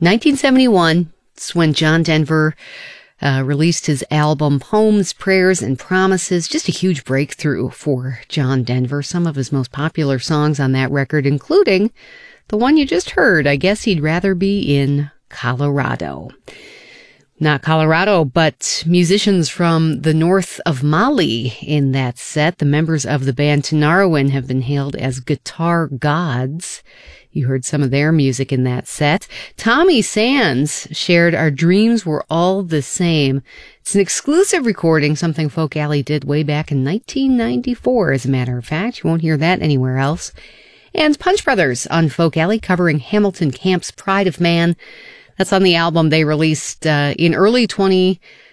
1971, it's when John Denver released his album Poems, Prayers, and Promises. Just a huge breakthrough for John Denver. Some of his most popular songs on that record, including the one you just heard, I Guess He'd Rather Be in Colorado. Not Colorado, but musicians from the north of Mali in that set. The members of the band Tinariwen have been hailed as guitar gods. You heard some of their music in that set. Tommy Sands shared Our Dreams Were All the Same. It's an exclusive recording, something Folk Alley did way back in 1994, as a matter of fact. You won't hear that anywhere else. And Punch Brothers on Folk Alley covering Hamilton Camp's Pride of Man. That's on the album they released in early 2020,